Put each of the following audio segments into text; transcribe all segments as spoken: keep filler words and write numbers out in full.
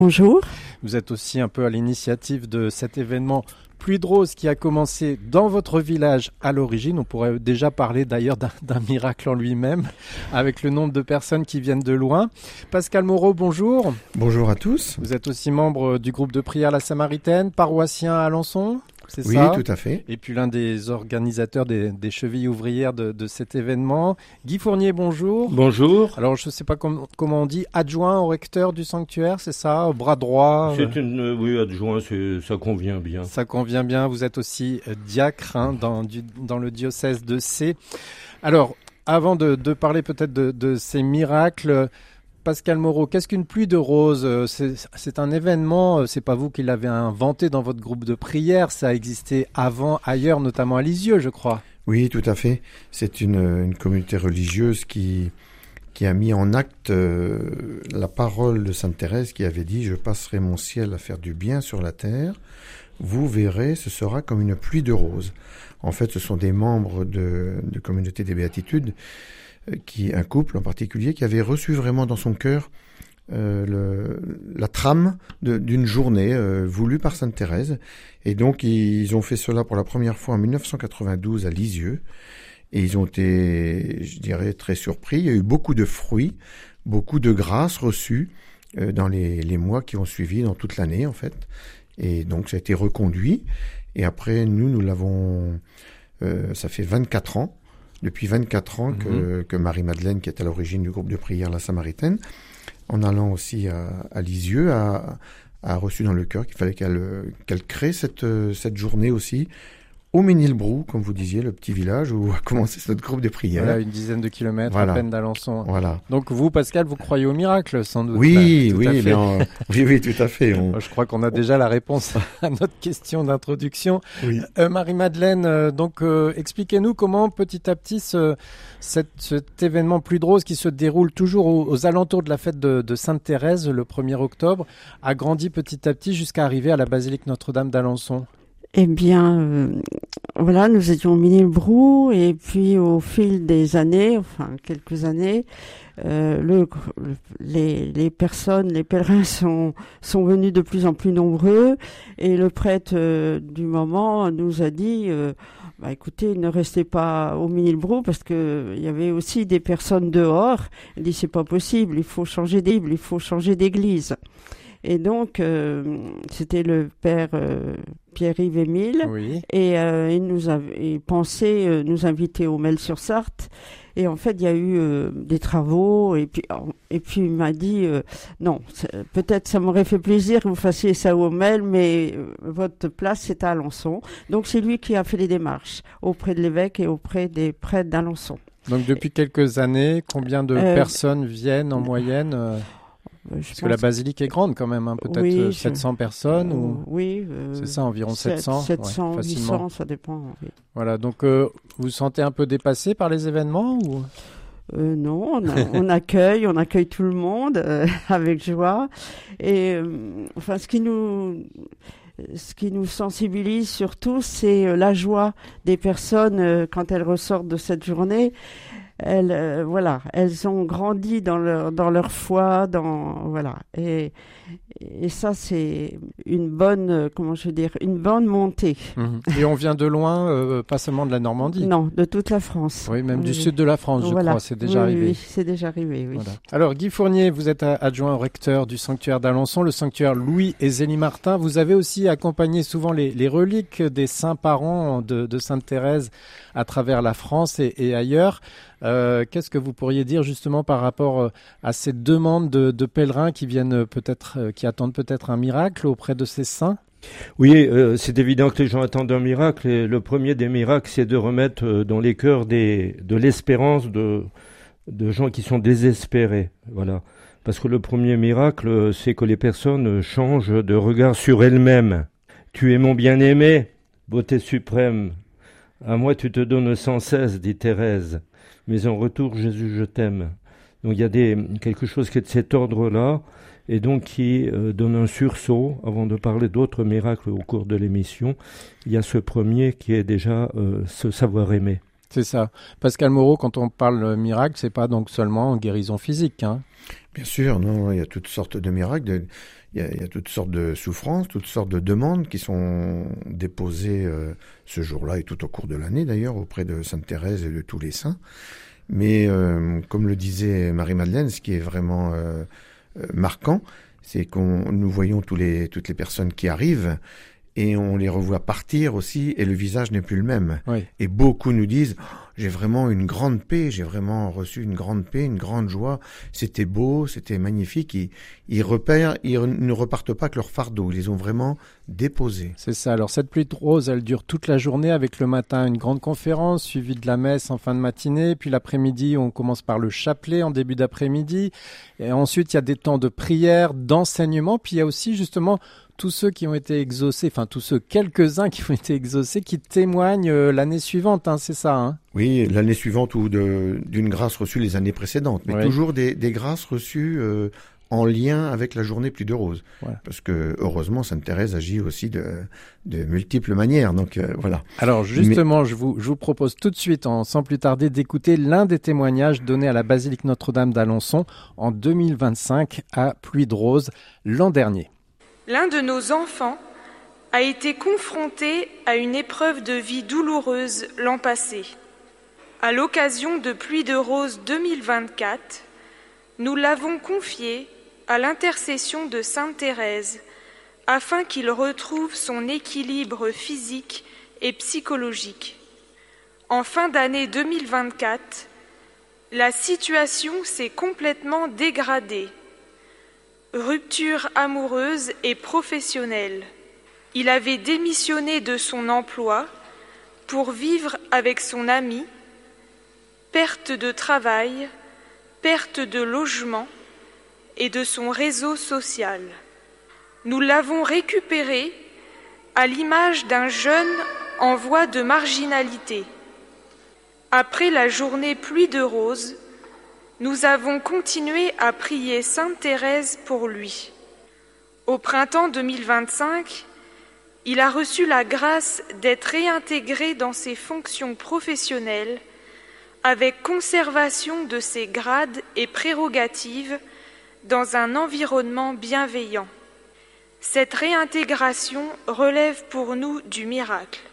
Bonjour. Vous êtes aussi un peu à l'initiative de cet événement Pluie de Roses qui a commencé dans votre village à l'origine. On pourrait déjà parler d'ailleurs d'un, d'un miracle en lui-même avec le nombre de personnes qui viennent de loin. Pascal Moreau, bonjour. Bonjour à tous. Vous êtes aussi membre du groupe de prière La Samaritaine, paroissien à Alençon. C'est oui, ça. tout à fait. Et puis l'un des organisateurs des, des chevilles ouvrières de, de cet événement. Guy Fournier, bonjour. Bonjour. Alors, je ne sais pas com- comment on dit, adjoint au recteur du sanctuaire, c'est ça, bras droit. C'est une, euh, oui, adjoint, c'est, ça convient bien. Ça convient bien. Vous êtes aussi euh, diacre hein, dans, du, dans le diocèse de Sées. Alors, avant de, de parler peut-être de, de ces miracles, Pascal Moreau, qu'est-ce qu'une pluie de roses ? c'est, c'est un événement, c'est pas vous qui l'avez inventé dans votre groupe de prière, ça a existé avant, ailleurs, notamment à Lisieux, je crois. Oui, tout à fait. C'est une, une communauté religieuse qui, qui a mis en acte euh, la parole de Sainte Thérèse qui avait dit « Je passerai mon ciel à faire du bien sur la terre. Vous verrez, ce sera comme une pluie de roses. » En fait, ce sont des membres de, de communauté des Béatitudes, qui, un couple en particulier, qui avait reçu vraiment dans son cœur euh, le, la trame de, d'une journée euh, voulue par Sainte Thérèse. Et donc, ils ont fait cela pour la première fois en dix-neuf cent quatre-vingt-douze à Lisieux. Et ils ont été, je dirais, très surpris. Il y a eu beaucoup de fruits, beaucoup de grâces reçues euh, dans les, les mois qui ont suivi, dans toute l'année, en fait. Et donc, ça a été reconduit. Et après, nous, nous l'avons... Euh, ça fait vingt-quatre ans. Depuis vingt-quatre ans que, mmh. que Marie-Madeleine, qui est à l'origine du groupe de prière La Samaritaine, en allant aussi à, à Lisieux, a, a reçu dans le cœur qu'il fallait qu'elle, qu'elle crée cette, cette journée aussi au Ménilbrou, comme vous disiez, le petit village où a commencé notre groupe de prière. Voilà, une dizaine de kilomètres voilà. à peine d'Alençon. Voilà. Donc vous, Pascal, vous croyez au miracle, sans doute. Oui, là, oui, bien, oui, oui, tout à fait. On... Je crois qu'on a déjà la réponse à notre question d'introduction. Oui. Euh, Marie-Madeleine, euh, donc euh, expliquez-nous comment petit à petit ce, cette, cet événement Pluie de Roses qui se déroule toujours aux, aux alentours de la fête de, de Sainte-Thérèse, le premier octobre, a grandi petit à petit jusqu'à arriver à la basilique Notre-Dame d'Alençon. Eh bien, euh, voilà, nous étions au Ménilbrou et puis au fil des années, enfin quelques années, euh, le, le, les, les personnes, les pèlerins sont sont venus de plus en plus nombreux et le prêtre euh, du moment nous a dit, euh, bah écoutez, ne restez pas au Ménilbrou parce que il y avait aussi des personnes dehors. Il dit c'est pas possible, il faut changer d'église, il faut changer d'église. Et donc, euh, c'était le père euh, Pierre-Yves Émile, oui. et euh, il nous avait pensé euh, nous inviter au Mel-sur-Sarthe. Et en fait, il y a eu euh, des travaux, et puis et puis il m'a dit euh, non, peut-être ça m'aurait fait plaisir que vous fassiez ça au Mel, mais euh, votre place c'est à Alençon. Donc c'est lui qui a fait les démarches auprès de l'évêque et auprès des prêtres d'Alençon. Donc depuis quelques années, combien de euh, personnes viennent en moyenne euh... Je Parce que la basilique est grande quand même, hein, peut-être oui, sept cents je... personnes ou... Oui. Euh, c'est ça, environ sept cents sept cents, ouais, huit cents, ça dépend. Oui. Voilà, donc euh, vous vous sentez un peu dépassé par les événements ou... euh, Non, on, a, on accueille, on accueille tout le monde euh, avec joie. Et euh, enfin, ce qui nous... Ce qui nous sensibilise surtout, c'est euh, la joie des personnes euh, quand elles ressortent de cette journée. Elles, euh, voilà, elles ont grandi dans leur dans leur foi, dans voilà, et et ça c'est une bonne, euh, comment je veux dire, une bonne montée. Mmh. Et on vient de loin, euh, pas seulement de la Normandie. Non, de toute la France. Oui, même oui, du oui. sud de la France, je voilà. crois, c'est déjà oui, arrivé. Oui, c'est déjà arrivé, oui. Voilà. Alors Guy Fournier, vous êtes adjoint au recteur du sanctuaire d'Alençon, le sanctuaire Louis et Zélie Martin. Vous avez aussi accompagné souvent les, les reliques des saints parents de, de Sainte Thérèse à travers la France et, et ailleurs. Euh, qu'est-ce que vous pourriez dire justement par rapport à ces demandes de, de pèlerins qui viennent peut-être, qui attendent peut-être un miracle auprès de ces saints ? Oui, euh, c'est évident que les gens attendent un miracle. Et le premier des miracles, c'est de remettre euh, dans les cœurs des, de l'espérance de, de gens qui sont désespérés. Voilà. Parce que le premier miracle, c'est que les personnes changent de regard sur elles-mêmes. Tu es mon bien-aimé, beauté suprême. À moi tu te donnes sans cesse, dit Thérèse. Mais en retour, Jésus, je t'aime. Donc il y a des, quelque chose qui est de cet ordre-là, et donc qui euh, donne un sursaut, avant de parler d'autres miracles au cours de l'émission. Il y a ce premier qui est déjà euh, ce savoir aimer. C'est ça. Pascal Moreau, quand on parle miracle, c'est pas donc seulement en guérison physique, hein. Bien sûr, non, il y a toutes sortes de miracles. De... il y a, il y a toutes sortes de souffrances, toutes sortes de demandes qui sont déposées euh, ce jour-là et tout au cours de l'année d'ailleurs auprès de Sainte Thérèse et de tous les saints. Mais euh, comme le disait Marie-Madeleine, ce qui est vraiment euh, euh, marquant, c'est qu'on nous voyons tous les, toutes les personnes qui arrivent et on les revoit partir aussi et le visage n'est plus le même. Oui. Et beaucoup nous disent oh, « j'ai vraiment une grande paix, j'ai vraiment reçu une grande paix, une grande joie, c'était beau, c'était magnifique ». Ils, ils repèrent, ils ne repartent pas avec leur fardeau, ils les ont vraiment déposés. C'est ça, alors cette pluie de rose, elle dure toute la journée avec le matin une grande conférence suivie de la messe en fin de matinée, puis l'après-midi on commence par le chapelet en début d'après-midi, et ensuite il y a des temps de prière, d'enseignement, puis il y a aussi justement tous ceux qui ont été exaucés, enfin tous ceux, quelques-uns qui ont été exaucés, qui témoignent euh, l'année suivante, hein, c'est ça hein? Oui, l'année suivante ou de, d'une grâce reçue les années précédentes, mais oui. toujours des, des grâces reçues euh, en lien avec la journée pluie de rose. Voilà. Parce que heureusement, Sainte Thérèse agit aussi de, de multiples manières, donc euh, voilà. Alors justement, mais... je, vous, je vous propose tout de suite, en, sans plus tarder, d'écouter l'un des témoignages donnés à la basilique Notre-Dame d'Alençon en deux mille vingt-cinq à pluie de rose l'an dernier. L'un de nos enfants a été confronté à une épreuve de vie douloureuse l'an passé. À l'occasion de Pluie de Rose deux mille vingt-quatre, nous l'avons confié à l'intercession de Sainte Thérèse afin qu'il retrouve son équilibre physique et psychologique. En fin d'année deux mille vingt-quatre, la situation s'est complètement dégradée. Rupture amoureuse et professionnelle. Il avait démissionné de son emploi pour vivre avec son ami, perte de travail, perte de logement et de son réseau social. Nous l'avons récupéré à l'image d'un jeune en voie de marginalité. Après la journée pluie de rose, nous avons continué à prier Sainte Thérèse pour lui. Au printemps deux mille vingt-cinq, il a reçu la grâce d'être réintégré dans ses fonctions professionnelles avec conservation de ses grades et prérogatives dans un environnement bienveillant. Cette réintégration relève pour nous du miracle.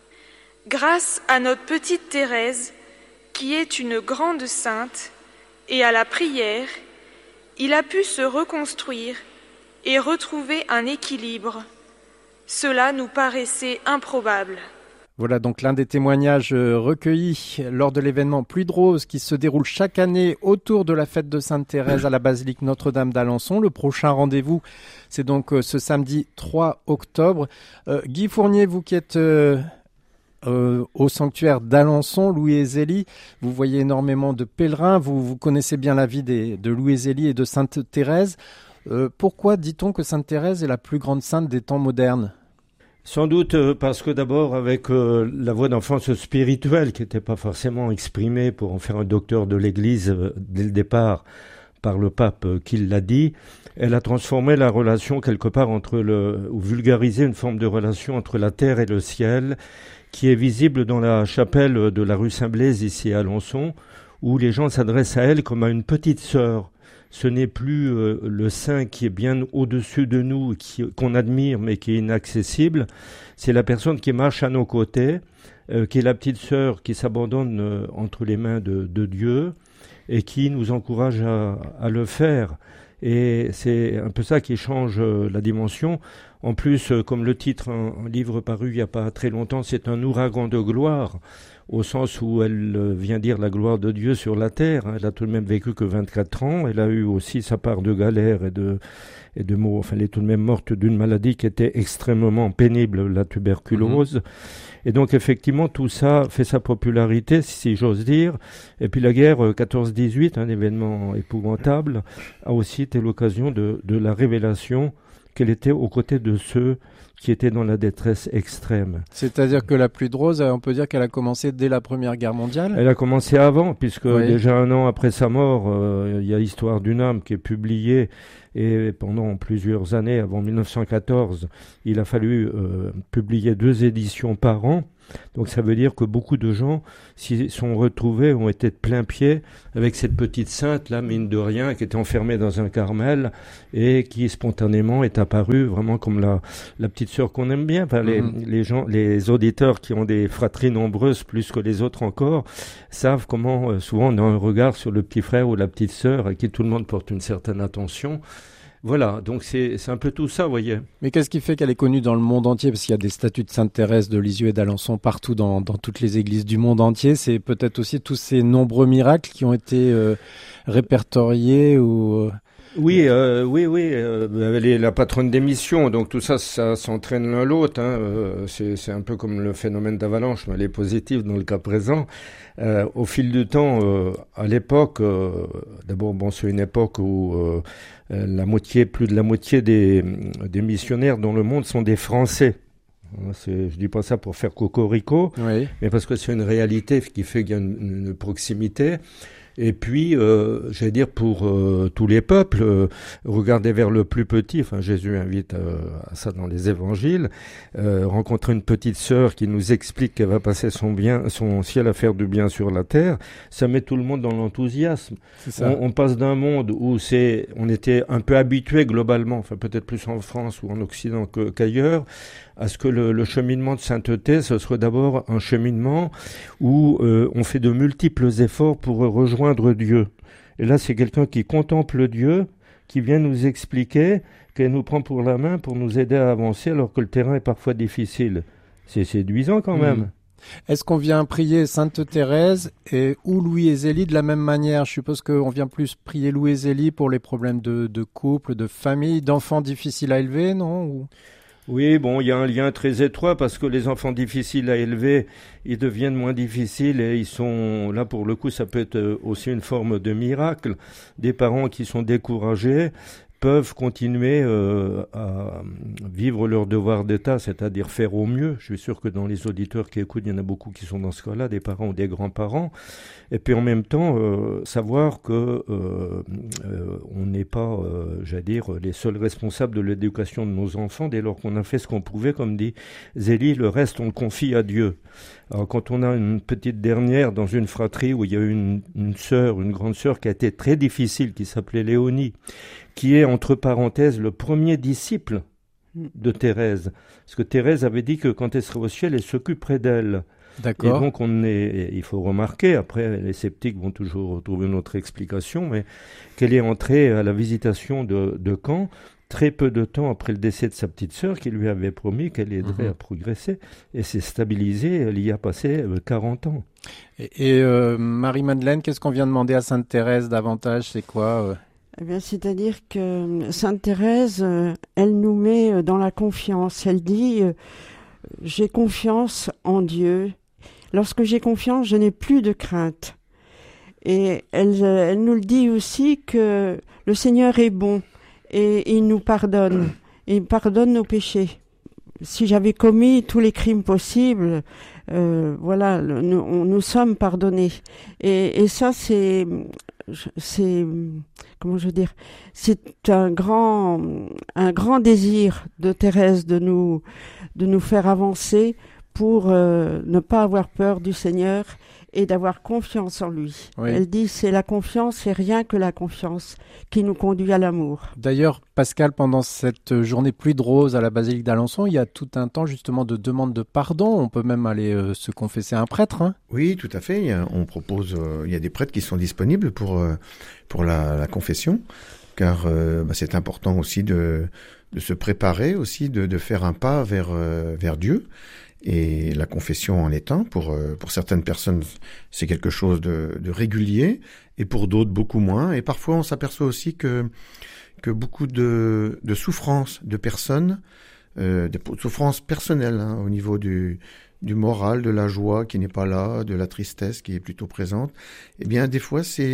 Grâce à notre petite Thérèse, qui est une grande sainte, et à la prière, il a pu se reconstruire et retrouver un équilibre. Cela nous paraissait improbable. Voilà donc l'un des témoignages recueillis lors de l'événement Pluie de Rose qui se déroule chaque année autour de la fête de Sainte Thérèse à la basilique Notre-Dame d'Alençon. Le prochain rendez-vous, c'est donc ce samedi trois octobre. Euh, Guy Fournier, vous qui êtes... Euh Euh, au sanctuaire d'Alençon, Louis et Zélie, vous voyez énormément de pèlerins, vous, vous connaissez bien la vie des, de Louis et Zélie et de Sainte Thérèse. Euh, pourquoi dit-on que Sainte Thérèse est la plus grande sainte des temps modernes ? Sans doute euh, parce que d'abord avec euh, la voie d'enfance spirituelle qui n'était pas forcément exprimée pour en faire un docteur de l'Église euh, dès le départ par le pape euh, qui l'a dit, elle a transformé la relation quelque part entre le, ou vulgarisé une forme de relation entre la terre et le ciel, qui est visible dans la chapelle de la rue Saint-Blaise, ici à Alençon, où les gens s'adressent à elle comme à une petite sœur. Ce n'est plus euh, le saint qui est bien au-dessus de nous, qui, qu'on admire mais qui est inaccessible. C'est la personne qui marche à nos côtés, euh, qui est la petite sœur qui s'abandonne euh, entre les mains de, de Dieu et qui nous encourage à, à le faire. Et c'est un peu ça qui change euh, la dimension. En plus, euh, comme le titre, un, un livre paru il n'y a pas très longtemps, c'est un ouragan de gloire, au sens où elle euh, vient dire la gloire de Dieu sur la terre. Elle a tout de même vécu que vingt-quatre ans. Elle a eu aussi sa part de galères et de, et de maux. Enfin, elle est tout de même morte d'une maladie qui était extrêmement pénible, la tuberculose. Mmh. Et donc, effectivement, tout ça fait sa popularité, si j'ose dire. Et puis, la guerre quatorze dix-huit, un événement épouvantable, a aussi été l'occasion de, de la révélation qu'elle était aux côtés de ceux qui étaient dans la détresse extrême. C'est-à-dire que la pluie de rose, on peut dire qu'elle a commencé dès la Première Guerre mondiale ? Elle a commencé avant, puisque oui. déjà un an après sa mort, euh, il y a Histoire d'une âme qui est publiée, et pendant plusieurs années, avant mille neuf cent quatorze, il a fallu euh, publier deux éditions par an. Donc ça veut dire que beaucoup de gens s'y sont retrouvés, ont été de plein pied avec cette petite sainte là, mine de rien, qui était enfermée dans un carmel et qui spontanément est apparue vraiment comme la, la petite sœur qu'on aime bien. Enfin, les, mmh. les gens, les auditeurs qui ont des fratries nombreuses plus que les autres encore, savent comment euh, souvent on a un regard sur le petit frère ou la petite sœur à qui tout le monde porte une certaine attention. Voilà, donc c'est, c'est un peu tout ça, vous voyez. Mais qu'est-ce qui fait qu'elle est connue dans le monde entier ? Parce qu'il y a des statues de Sainte Thérèse de Lisieux et d'Alençon partout dans, dans toutes les églises du monde entier. C'est peut-être aussi tous ces nombreux miracles qui ont été euh, répertoriés ou... Oui, euh, oui, oui. Euh, elle est la patronne des missions, donc tout ça, ça s'entraîne l'un l'autre. Hein. Euh, c'est, c'est un peu comme le phénomène d'avalanche, mais elle est positive dans le cas présent. Euh, au fil du temps, euh, à l'époque, euh, d'abord, bon, c'est une époque où euh, la moitié, plus de la moitié des, des missionnaires dans le monde sont des Français. C'est, je dis pas ça pour faire cocorico, oui. mais parce que c'est une réalité qui fait qu'il y a une, une proximité. Et puis, euh, j'allais dire pour euh, tous les peuples, euh, regardez vers le plus petit. Enfin, Jésus invite euh, à ça dans les évangiles. Euh, rencontrer une petite sœur qui nous explique qu'elle va passer son bien, son ciel à faire du bien sur la terre, ça met tout le monde dans l'enthousiasme. C'est ça. On, on passe d'un monde où c'est, on était un peu habitué globalement, enfin peut-être plus en France ou en Occident que, qu'ailleurs, à ce que le, le cheminement de sainteté, ce soit d'abord un cheminement où euh, on fait de multiples efforts pour rejoindre Dieu. Et là, c'est quelqu'un qui contemple Dieu, qui vient nous expliquer, qu'elle nous prend pour la main pour nous aider à avancer alors que le terrain est parfois difficile. C'est séduisant quand même. Mmh. Est-ce qu'on vient prier Sainte Thérèse et, ou Louis et Zélie de la même manière ? Je suppose qu'on vient plus prier Louis et Zélie pour les problèmes de, de couple, de famille, d'enfants difficiles à élever, non ? ou... Oui, bon, il y a un lien très étroit parce que les enfants difficiles à élever, ils deviennent moins difficiles et ils sont, là pour le coup, ça peut être aussi une forme de miracle. Des parents qui sont découragés peuvent continuer euh, à vivre leur devoir d'État, c'est-à-dire faire au mieux. Je suis sûr que dans les auditeurs qui écoutent, il y en a beaucoup qui sont dans ce cas-là, des parents ou des grands-parents. Et puis en même temps, euh, savoir que euh, euh, on n'est pas, euh, j'allais dire, les seuls responsables de l'éducation de nos enfants, dès lors qu'on a fait ce qu'on pouvait, comme dit Zélie, le reste on le confie à Dieu. Alors quand on a une petite dernière dans une fratrie où il y a eu une, une sœur, une grande sœur qui a été très difficile, qui s'appelait Léonie, qui est entre parenthèses le premier disciple de Thérèse. Parce que Thérèse avait dit que quand elle serait au ciel, elle s'occuperait d'elle. D'accord. Et donc on est, il faut remarquer, après les sceptiques vont toujours trouver une autre explication, mais qu'elle est entrée à la visitation de, de Caen très peu de temps après le décès de sa petite sœur qui lui avait promis qu'elle aiderait mmh. à progresser et s'est stabilisée, elle y a passé quarante ans. Et, et euh, Marie-Madeleine, qu'est-ce qu'on vient demander à Sainte Thérèse davantage ? C'est quoi euh... Eh bien, c'est-à-dire que Sainte Thérèse, euh, elle nous met dans la confiance. Elle dit euh, « J'ai confiance en Dieu. Lorsque j'ai confiance, je n'ai plus de crainte. » Et elle, euh, elle nous le dit aussi que le Seigneur est bon et il nous pardonne. Il pardonne nos péchés. Si j'avais commis tous les crimes possibles, euh, voilà, le, nous, on, nous sommes pardonnés. Et, et ça, c'est... c'est comment je veux dire c'est un grand un grand désir de Thérèse de nous de nous faire avancer pour euh, ne pas avoir peur du Seigneur et d'avoir confiance en lui. Oui. Elle dit c'est la confiance et rien que la confiance qui nous conduit à l'amour. D'ailleurs, Pascal, pendant cette journée pluie de rose à la basilique d'Alençon, il y a tout un temps justement de demande de pardon. On peut même aller euh, se confesser à un prêtre. Hein. Oui, tout à fait. Il y a, on propose, euh, il y a des prêtres qui sont disponibles pour euh, pour la, la confession, car euh, bah, c'est important aussi de de se préparer aussi, de de faire un pas vers euh, vers Dieu. Et la confession en est un. Pour, euh, pour certaines personnes, c'est quelque chose de, de régulier, et pour d'autres, beaucoup moins. Et parfois, on s'aperçoit aussi que, que beaucoup de, de souffrances de personnes, euh, de souffrances personnelles, hein, au niveau du, du moral, de la joie qui n'est pas là, de la tristesse qui est plutôt présente, eh bien, des fois, c'est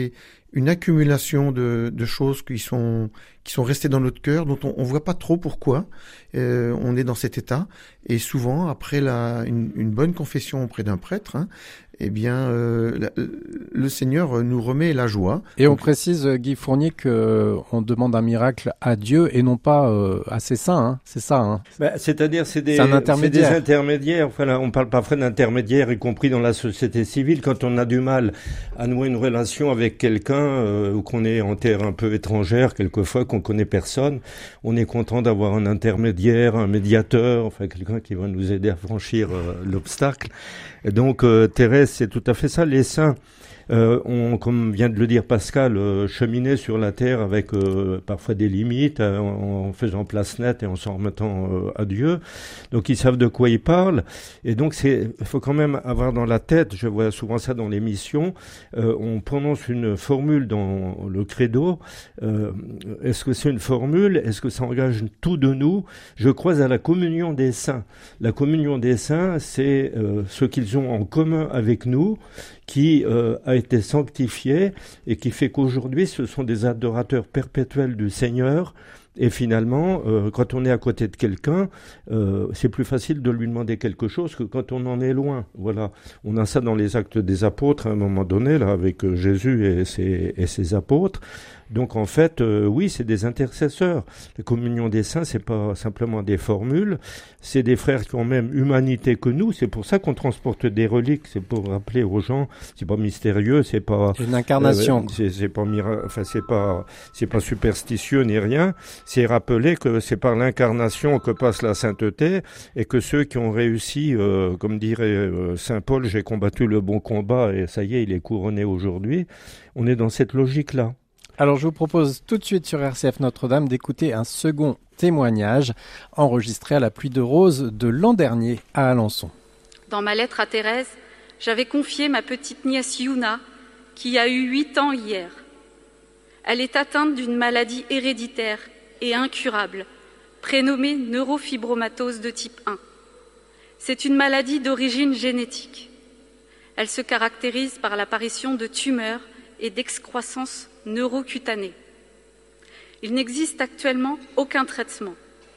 une accumulation de, de choses qui sont qui sont restées dans notre cœur, dont on, on voit pas trop pourquoi euh, on est dans cet état. Et souvent, après la, une, une bonne confession auprès d'un prêtre, hein, eh bien, euh, la, le Seigneur nous remet la joie. Et on précise, Guy Fournier, qu'on demande un miracle à Dieu et non pas euh, à ses saints. Hein. C'est ça. Hein. Bah, c'est-à-dire, c'est des, c'est un intermédiaire. C'est des intermédiaires. Enfin, là, on parle parfois d'intermédiaires, y compris dans la société civile. Quand on a du mal à nouer une relation avec quelqu'un euh, ou qu'on est en terre un peu étrangère, quelquefois qu'on connaît personne, on est content d'avoir un intermédiaire, un médiateur, enfin quelqu'un qui va nous aider à franchir euh, l'obstacle. Et donc, euh, Thérèse, c'est tout à fait ça. Les saints euh, ont, comme vient de le dire Pascal, euh, cheminé sur la terre avec euh, parfois des limites, euh, en, en faisant place nette et en s'en remettant euh, à Dieu. Donc, ils savent de quoi ils parlent. Et donc, c'est, il faut quand même avoir dans la tête, je vois souvent ça dans les missions, euh, on prononce une formule dans le credo. Euh, est-ce que c'est une formule? Est-ce que ça engage tout de nous? Je crois à la communion des saints. La communion des saints, c'est euh, ce qu'ils ont en commun avec nous, qui euh, a été sanctifié et qui fait qu'aujourd'hui, ce sont des adorateurs perpétuels du Seigneur. Et finalement, euh, quand on est à côté de quelqu'un, euh, c'est plus facile de lui demander quelque chose que quand on en est loin. Voilà, on a ça dans les Actes des Apôtres à un moment donné, là, avec euh, Jésus et ses, et ses apôtres. Donc en fait, euh, oui, c'est des intercesseurs. La communion des saints, c'est pas simplement des formules, c'est des frères qui ont même humanité que nous. C'est pour ça qu'on transporte des reliques. C'est pour rappeler aux gens, c'est pas mystérieux, c'est pas une incarnation. Euh, c'est, c'est pas mira- enfin c'est pas c'est pas superstitieux ni rien. C'est rappeler que c'est par l'incarnation que passe la sainteté et que ceux qui ont réussi, euh, comme dirait euh, saint Paul, j'ai combattu le bon combat et ça y est, il est couronné aujourd'hui. On est dans cette logique-là. Alors je vous propose tout de suite sur R C F Notre-Dame d'écouter un second témoignage enregistré à la pluie de roses de l'an dernier à Alençon. Dans ma lettre à Thérèse, j'avais confié ma petite nièce Yuna, qui a eu huit ans hier. Elle est atteinte d'une maladie héréditaire et incurable, prénommée neurofibromatose de type un. C'est une maladie d'origine génétique. Elle se caractérise par l'apparition de tumeurs et d'excroissance neurocutanée. Il n'existe actuellement aucun traitement.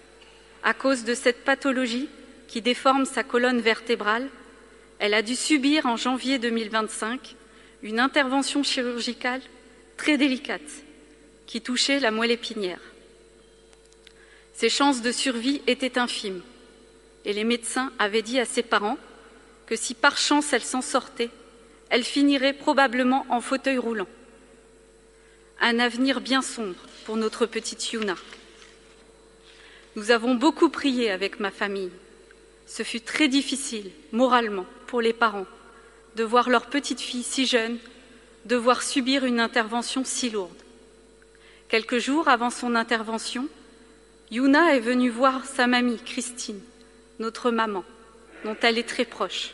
À cause de cette pathologie qui déforme sa colonne vertébrale, elle a dû subir en janvier deux mille vingt-cinq une intervention chirurgicale très délicate qui touchait la moelle épinière. Ses chances de survie étaient infimes et les médecins avaient dit à ses parents que si par chance elle s'en sortait, elle finirait probablement en fauteuil roulant. Un avenir bien sombre pour notre petite Yuna. Nous avons beaucoup prié avec ma famille. Ce fut très difficile, moralement, pour les parents, de voir leur petite fille si jeune, devoir subir une intervention si lourde. Quelques jours avant son intervention, Yuna est venue voir sa mamie, Christine, notre maman, dont elle est très proche.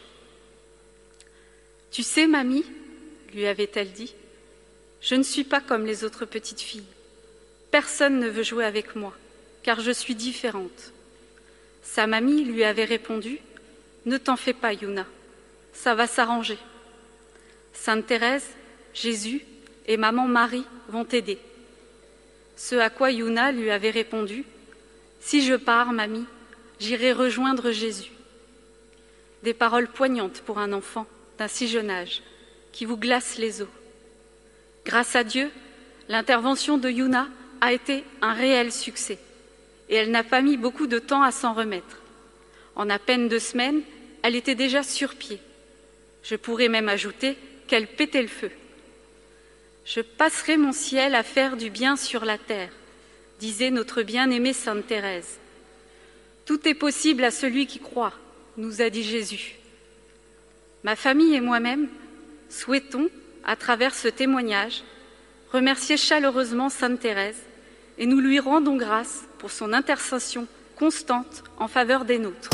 « Tu sais, mamie, lui avait-elle dit, je ne suis pas comme les autres petites filles. Personne ne veut jouer avec moi, car je suis différente. » Sa mamie lui avait répondu, « Ne t'en fais pas, Yuna, ça va s'arranger. Sainte Thérèse, Jésus et maman Marie vont t'aider. » Ce à quoi Yuna lui avait répondu, « Si je pars, mamie, j'irai rejoindre Jésus. » Des paroles poignantes pour un enfant d'un si jeune âge, qui vous glace les os. Grâce à Dieu, l'intervention de Yuna a été un réel succès et elle n'a pas mis beaucoup de temps à s'en remettre. En à peine deux semaines, elle était déjà sur pied. Je pourrais même ajouter qu'elle pétait le feu. « Je passerai mon ciel à faire du bien sur la terre », disait notre bien-aimée Sainte Thérèse. « Tout est possible à celui qui croit », nous a dit Jésus. Ma famille et moi-même souhaitons, à travers ce témoignage, remercier chaleureusement Sainte Thérèse et nous lui rendons grâce pour son intercession constante en faveur des nôtres.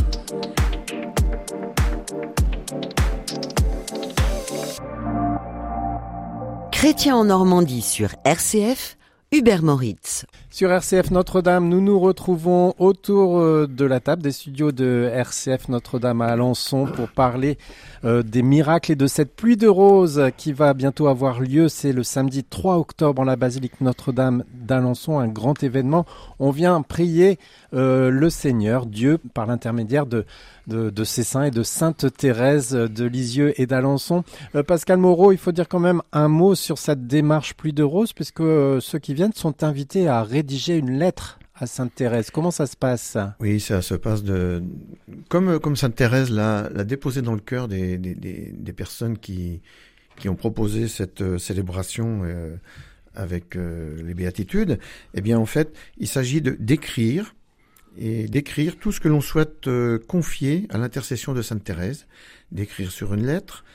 Chrétien en Normandie sur R C F, Hubert Moritz. Sur R C F Notre-Dame, nous nous retrouvons autour de la table des studios de R C F Notre-Dame à Alençon pour parler euh, des miracles et de cette pluie de roses qui va bientôt avoir lieu. C'est le samedi trois octobre en la basilique Notre-Dame d'Alençon, un grand événement. On vient prier euh, le Seigneur, Dieu, par l'intermédiaire de, de, de ses saints et de Sainte Thérèse de Lisieux et d'Alençon. Euh, Pascal Moreau, il faut dire quand même un mot sur cette démarche pluie de roses, puisque euh, ceux qui viennent sont invités à rédiger une lettre à Sainte Thérèse. Comment ça se passe? Oui, ça se passe de comme comme Sainte Thérèse l'a, l'a déposé dans le cœur des des, des, des personnes qui qui ont proposé cette euh, célébration euh, avec euh, les béatitudes. Eh bien, en fait, il s'agit de d'écrire et d'écrire tout ce que l'on souhaite euh, confier à l'intercession de Sainte Thérèse, d'écrire sur une lettre.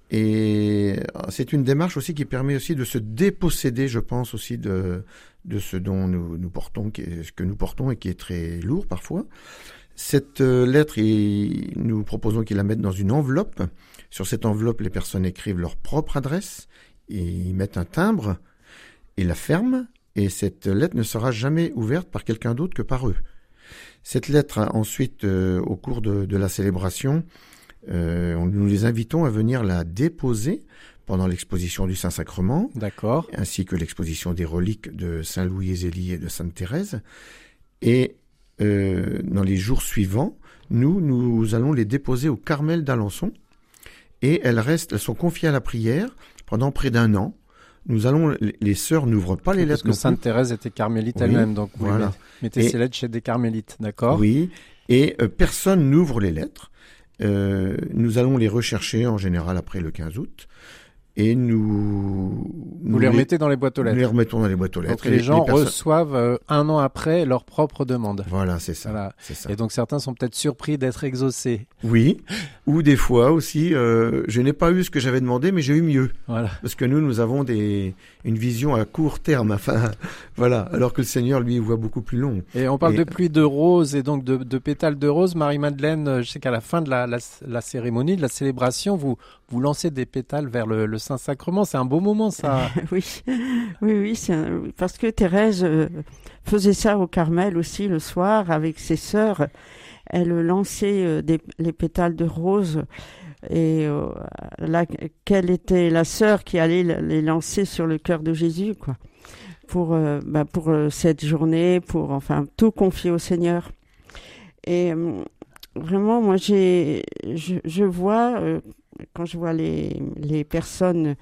Et c'est une démarche aussi qui permet aussi de se déposséder, je pense, aussi de, de ce dont nous, nous portons, qui est, ce que nous portons et qui est très lourd parfois. Cette euh, lettre, il, nous proposons qu'ils la mettent dans une enveloppe. Sur cette enveloppe, les personnes écrivent leur propre adresse et ils mettent un timbre et la ferment. Et cette lettre ne sera jamais ouverte par quelqu'un d'autre que par eux. Cette lettre, ensuite, euh, au cours de, de la célébration, Euh, nous les invitons à venir la déposer pendant l'exposition du Saint-Sacrement, D'accord. ainsi que l'exposition des reliques de Saint Louis Zélie et de Sainte Thérèse. Et euh, dans les jours suivants, nous, nous allons les déposer au Carmel d'Alençon et elles restent, elles sont confiées à la prière pendant près d'un an. Nous allons, les, les sœurs n'ouvrent pas les lettres. Parce que Sainte Thérèse était carmélite oui, elle-même, donc vous voilà. mettez et, ces lettres chez des carmélites, d'accord? Oui, et euh, personne n'ouvre les lettres. Euh, nous allons les rechercher en général après le quinze août et nous... Vous nous les remettez les, dans les boîtes aux lettres. Nous les remettons dans les boîtes aux lettres. Donc les, les gens les personnes... reçoivent euh, un an après leur propre demande. Voilà, c'est ça, voilà. c'est ça. Et donc certains sont peut-être surpris d'être exaucés. Oui, ou des fois aussi, euh, je n'ai pas eu ce que j'avais demandé, mais j'ai eu mieux. Voilà. Parce que nous, nous avons des, une vision à court terme, enfin, voilà, alors que le Seigneur, lui, voit beaucoup plus long. Et on parle et... de pluie de roses et donc de, de pétales de roses. Marie-Madeleine, je sais qu'à la fin de la, la, la cérémonie, de la célébration, vous, vous lancez des pétales vers le, le Saint-Sacrement. C'est un beau moment, ça. Oui, oui, oui, c'est un... parce que Thérèse euh, faisait ça au Carmel aussi le soir avec ses sœurs. Elle lançait euh, des, les pétales de roses et euh, là, quelle était la sœur qui allait les lancer sur le cœur de Jésus, quoi, pour euh, bah, pour euh, cette journée, pour enfin tout confier au Seigneur. Et euh, vraiment, moi, j'ai, je, je vois euh, quand je vois les les personnes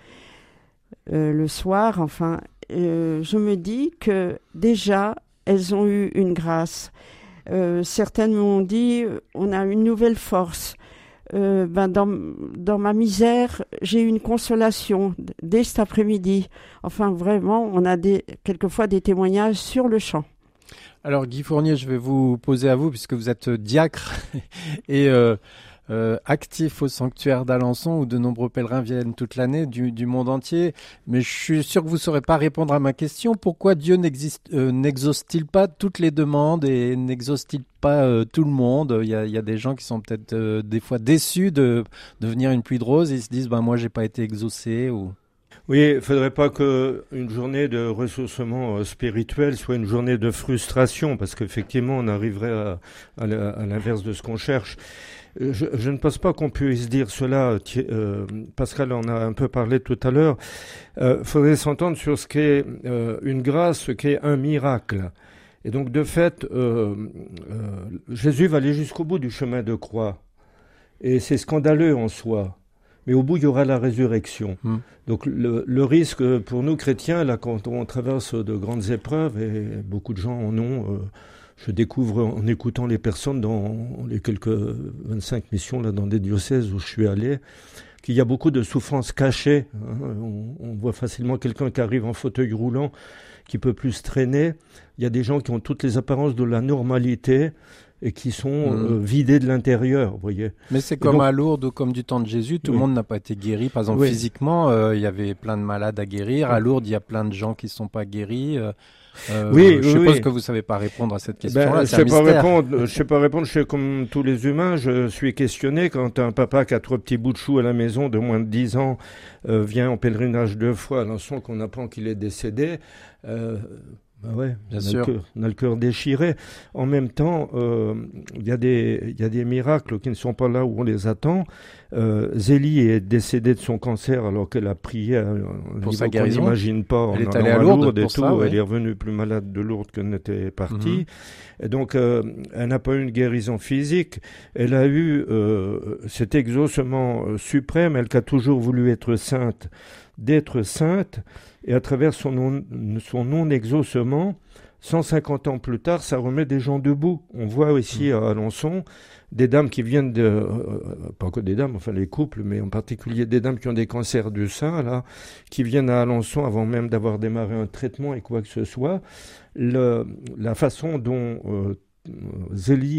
euh, le soir, enfin, euh, je me dis que déjà elles ont eu une grâce. Euh, certaines m'ont dit on a une nouvelle force. Euh, ben dans, dans ma misère, j'ai eu une consolation dès cet après-midi. Enfin, vraiment, on a des, quelquefois des témoignages sur le champ. Alors, Guy Fournier, je vais vous poser à vous, puisque vous êtes diacre et euh, euh, actif au sanctuaire d'Alençon, où de nombreux pèlerins viennent toute l'année du, du monde entier. Mais je suis sûr que vous ne saurez pas répondre à ma question. Pourquoi Dieu n'existe, euh, n'exauce-t-il pas toutes les demandes et n'exauce-t-il pas euh, tout le monde? Il y a, il y a des gens qui sont peut-être euh, des fois déçus de, de venir une pluie de roses et ils se disent ben, « moi, je n'ai pas été exaucé » ou... Oui, il ne faudrait pas qu'une journée de ressourcement euh, spirituel soit une journée de frustration, parce qu'effectivement, on arriverait à, à, à l'inverse de ce qu'on cherche. Je, je ne pense pas qu'on puisse dire cela, euh, Pascal en a un peu parlé tout à l'heure. Il euh, faudrait s'entendre sur ce qu'est euh, une grâce, ce qu'est un miracle. Et donc, de fait, euh, euh, Jésus va aller jusqu'au bout du chemin de croix. Et c'est scandaleux en soi. Mais au bout, il y aura la résurrection. Mmh. Donc le, le risque pour nous chrétiens, là, quand on traverse de grandes épreuves, et beaucoup de gens en ont, euh, je découvre en écoutant les personnes dans les quelques vingt-cinq missions là, dans des diocèses où je suis allé, qu'il y a beaucoup de souffrances cachées. Hein. On, on voit facilement quelqu'un qui arrive en fauteuil roulant, qui peut plus se traîner. Il y a des gens qui ont toutes les apparences de la normalité, et qui sont mmh. euh, vidés de l'intérieur, vous voyez. Mais c'est comme donc, à Lourdes ou comme du temps de Jésus, tout oui. le monde n'a pas été guéri. Par exemple, oui. physiquement, il euh, y avait plein de malades à guérir. Oui. À Lourdes, il y a plein de gens qui ne sont pas guéris. Euh, Euh, oui, je oui, suppose oui. que vous ne savez pas répondre à cette question-là. Ben, c'est je un sais pas mystère. répondre. Je sais pas répondre. Je suis comme tous les humains. Je suis questionné quand un papa qui a trois petits bouts de chou à la maison de moins de dix ans euh, vient en pèlerinage deux fois à Alençon, qu'on apprend qu'il est décédé. Euh, Ben ouais, Bien on, sûr. A le cœur, on a le cœur déchiré. En même temps, euh, il y a des, il y a des miracles qui ne sont pas là où on les attend. Euh, Zélie est décédée de son cancer alors qu'elle a prié à un Pour niveau sa qu'on guérison. n'imagine pas. Elle en est allée allant à Lourdes et pour tout. ça, ouais. Elle est revenue plus malade de Lourdes qu'elle n'était partie. Mhm. Et donc, euh, elle n'a pas eu une guérison physique. Elle a eu euh, cet exaucement euh, suprême, elle qui a toujours voulu être sainte, d'être sainte. Et à travers son non, son non-exaucement, cent cinquante ans plus tard, ça remet des gens debout. On voit ici à Alençon des dames qui viennent de... Euh, pas que des dames, enfin les couples, mais en particulier des dames qui ont des cancers du sein, là, qui viennent à Alençon avant même d'avoir démarré un traitement et quoi que ce soit. Le, la façon dont euh, Zélie